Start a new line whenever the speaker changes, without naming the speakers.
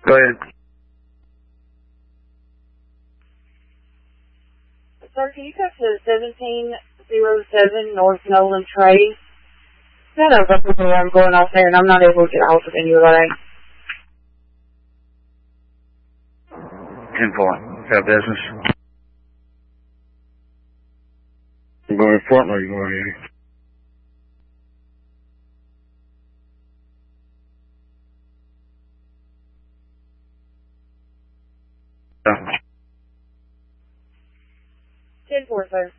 Go ahead.
Sir, can you go to 1707 North Nolan Trade? I don't know where I'm going off there, and I'm not able to get off of anyway.
10-4. Got business?
You going to Fort or you going to Eddie?
Yeah.
10-4, sir.